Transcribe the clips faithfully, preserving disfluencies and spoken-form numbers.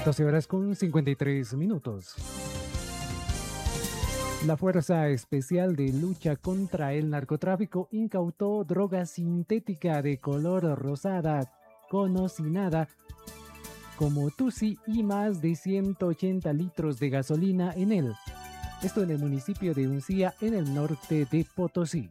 doce horas con cincuenta y tres minutos. La Fuerza Especial de Lucha contra el Narcotráfico incautó droga sintética de color rosada, conocinada como Tusi, y más de ciento ochenta litros de gasolina en él. Esto en el municipio de Uncía, en el norte de Potosí.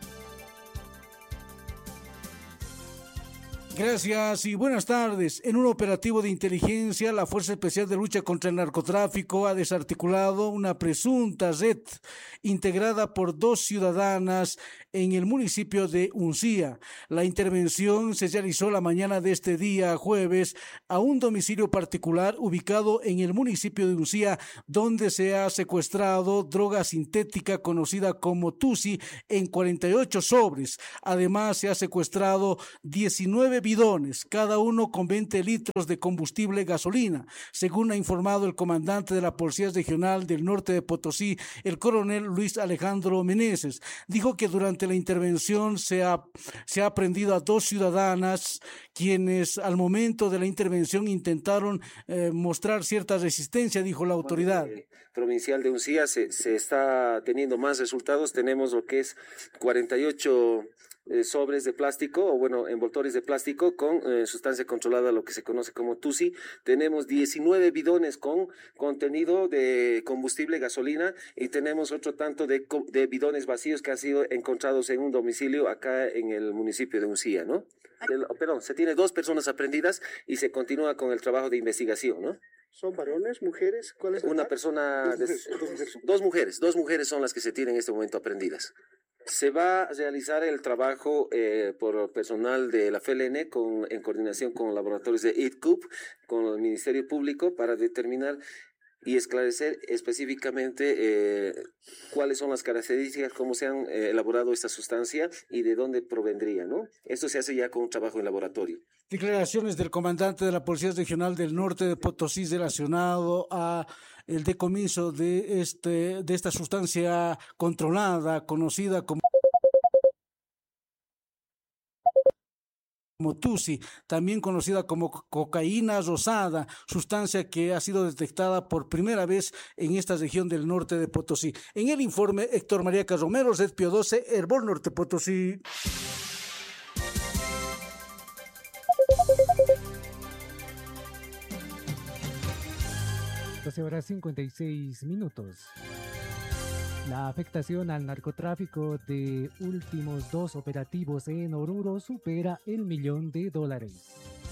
Gracias y buenas tardes. En un operativo de inteligencia, la Fuerza Especial de Lucha contra el Narcotráfico ha desarticulado una presunta red integrada por dos ciudadanas en el municipio de Uncía. La intervención se realizó la mañana de este día jueves a un domicilio particular ubicado en el municipio de Uncía, donde se ha secuestrado droga sintética conocida como Tusi en cuarenta y ocho sobres. Además, se ha secuestrado diecinueve bidones, cada uno con veinte litros de combustible gasolina, según ha informado el comandante de la Policía Regional del Norte de Potosí, el coronel Luis Alejandro Meneses. Dijo que durante la intervención se ha, se ha aprendido a dos ciudadanas quienes al momento de la intervención intentaron eh, mostrar cierta resistencia, dijo la autoridad. Bueno, eh, provincial de Uncía se, se está teniendo más resultados. Tenemos lo que es cuarenta y ocho Eh, sobres de plástico, o bueno, envoltorios de plástico con eh, sustancia controlada, lo que se conoce como Tusi. Tenemos diecinueve bidones con contenido de combustible gasolina y tenemos otro tanto de, de bidones vacíos que han sido encontrados en un domicilio acá en el municipio de Uncía, ¿no? El, perdón, se tiene dos personas aprehendidas y se continúa con el trabajo de investigación, ¿no? ¿Son varones, mujeres? ¿Cuál es? Una persona, de, dos mujeres, dos mujeres son las que se tienen en este momento aprehendidas. Se va a realizar el trabajo eh, por personal de la F L N con, en coordinación con laboratorios de I T C U P, con el Ministerio Público, para determinar y esclarecer específicamente eh, cuáles son las características, cómo se han eh, elaborado esta sustancia y de dónde provendría, ¿no? Esto se hace ya con un trabajo en laboratorio. Declaraciones del comandante de la Policía Regional del Norte de Potosí relacionado a el decomiso de este de esta sustancia controlada, conocida como como Tusi, también conocida como cocaína rosada, sustancia que ha sido detectada por primera vez en esta región del norte de Potosí. En el informe, Héctor María Carromero, Red Pío doce, Herbol Norte Potosí. doce horas cincuenta y seis minutos. La afectación al narcotráfico de últimos dos operativos en Oruro supera el millón de dólares.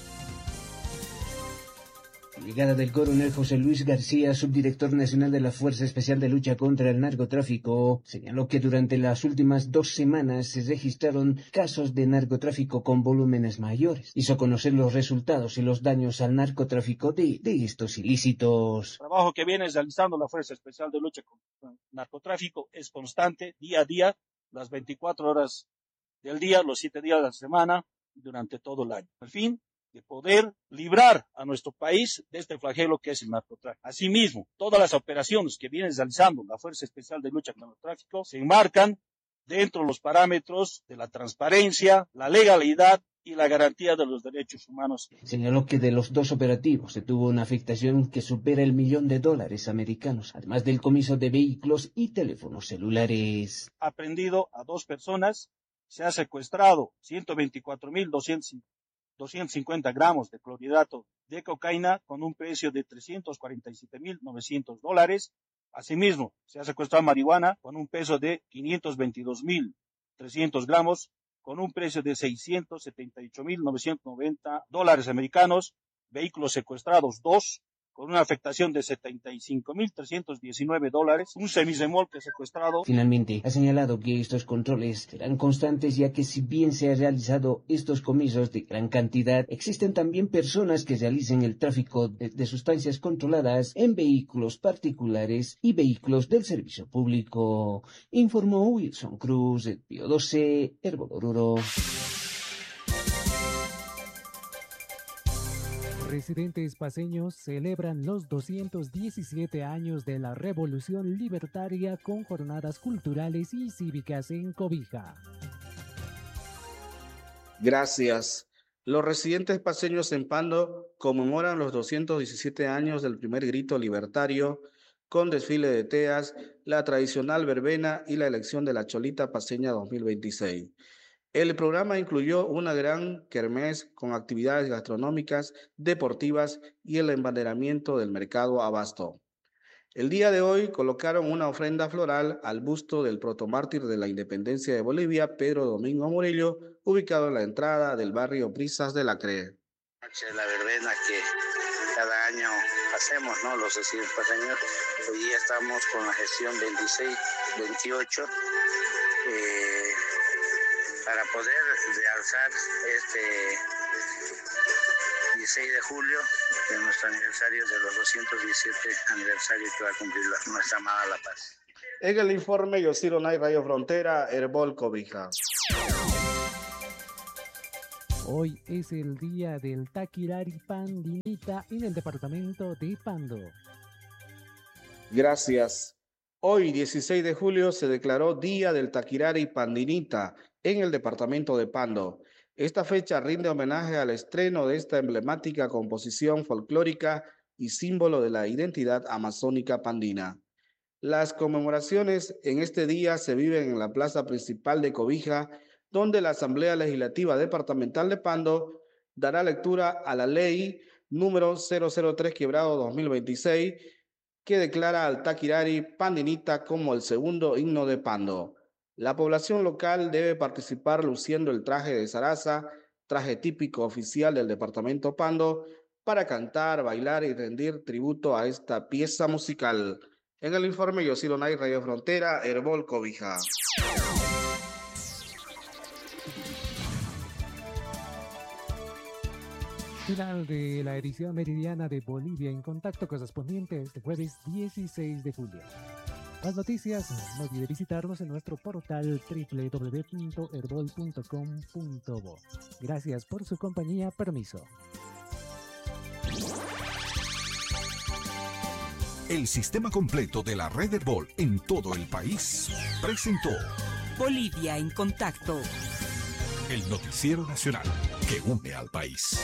Llegada del coronel José Luis García, subdirector nacional de la Fuerza Especial de Lucha contra el Narcotráfico, señaló que durante las últimas dos semanas se registraron casos de narcotráfico con volúmenes mayores. Hizo conocer los resultados y los daños al narcotráfico de, de estos ilícitos. El trabajo que viene realizando la Fuerza Especial de Lucha contra el Narcotráfico es constante, día a día, las veinticuatro horas del día, los siete días de la semana, durante todo el año. Al fin de poder librar a nuestro país de este flagelo que es el narcotráfico. Asimismo, todas las operaciones que viene realizando la Fuerza Especial de Lucha contra el Narcotráfico se enmarcan dentro de los parámetros de la transparencia, la legalidad y la garantía de los derechos humanos. Señaló que de los dos operativos se tuvo una afectación que supera el millón de dólares americanos, además del comiso de vehículos y teléfonos celulares. Ha prendido a dos personas, se ha secuestrado ciento veinticuatro mil doscientos cincuenta gramos de clorhidrato de cocaína con un precio de trescientos cuarenta y siete mil novecientos dólares. Asimismo, se ha secuestrado marihuana con un peso de quinientos veintidós mil trescientos gramos con un precio de seiscientos setenta y ocho mil novecientos noventa dólares americanos. Vehículos secuestrados, dos, con una afectación de setenta y cinco mil trescientos diecinueve dólares, un semirremolque secuestrado. Finalmente, ha señalado que estos controles serán constantes, ya que si bien se han realizado estos comisos de gran cantidad, existen también personas que realicen el tráfico de, de sustancias controladas en vehículos particulares y vehículos del servicio público. Informó Wilson Cruz, de Pío doce, Herbol Oruro. Residentes paceños celebran los doscientos diecisiete años de la Revolución Libertaria con jornadas culturales y cívicas en Cobija. Gracias. Los residentes paseños en Pando conmemoran los doscientos diecisiete años del primer grito libertario con desfile de teas, la tradicional verbena y la elección de la Cholita Paseña dos mil veintiséis. El programa incluyó una gran kermés con actividades gastronómicas, deportivas y el embanderamiento del mercado Abasto. El día de hoy colocaron una ofrenda floral al busto del protomártir de la independencia de Bolivia, Pedro Domingo Murillo, ubicado en la entrada del barrio Brisas de la Cree. La verbena que cada año hacemos, ¿no? Los residentes paseños. Hoy día estamos con la gestión veintiséis veintiocho eh, para poder realzar este dieciséis de julio, de nuestro aniversario de los doscientos diecisiete aniversario que va a cumplir la, nuestra amada La Paz. En el informe Yosiro Nay Radio Frontera, Herbol Cobija. Hoy es el día del Taquirari Pandinita en el departamento de Pando. Gracias. Hoy, dieciséis de julio, se declaró Día del Taquirari Pandinita en el departamento de Pando. Esta fecha rinde homenaje al estreno de esta emblemática composición folclórica y símbolo de la identidad amazónica pandina. Las conmemoraciones en este día se viven en la plaza principal de Cobija, donde la Asamblea Legislativa Departamental de Pando dará lectura a la ley número cero cero tres quebrado dos mil veintiséis, que declara al Taquirari Pandinita como el segundo himno de Pando. La población local debe participar luciendo el traje de zaraza, traje típico oficial del departamento Pando, para cantar, bailar y rendir tributo a esta pieza musical. En el informe Yosiro Nay Radio Frontera, Herbol Cobija. Final de la edición meridiana de Bolivia en Contacto, correspondiente este jueves dieciséis de julio. Más noticias, no olvide visitarnos en nuestro portal doble u doble u doble u punto herbol punto com punto bo. Gracias por su compañía, permiso. El sistema completo de la red Herbol en todo el país presentó Bolivia en Contacto, el noticiero nacional que une al país.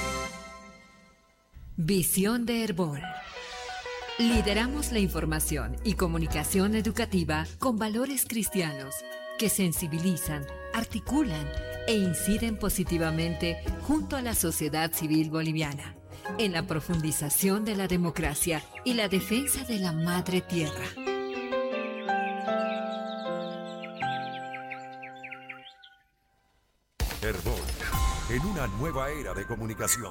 Visión de Herbol. Lideramos la información y comunicación educativa con valores cristianos que sensibilizan, articulan e inciden positivamente junto a la sociedad civil boliviana en la profundización de la democracia y la defensa de la madre tierra. Herbol, en una nueva era de comunicación.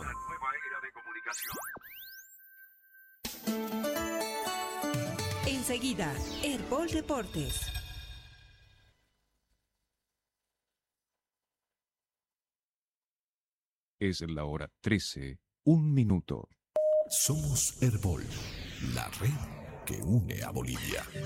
Enseguida, Herbol Deportes. Es la hora trece, un minuto. Somos Herbol, la red que une a Bolivia.